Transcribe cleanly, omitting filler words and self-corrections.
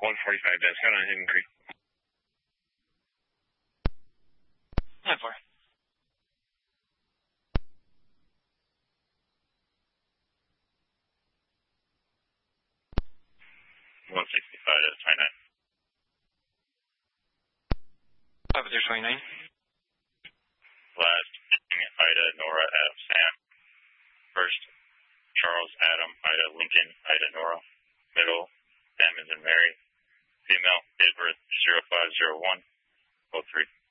145 deaths out on Hidden Creek. 9-4. 165 to 29. 5-29. Last, Ida, Nora, Adam, Sam. First, Charles, Adam, Ida, Lincoln, Ida, Nora. Middle, Sam and Mary. Female, date of birth 050103.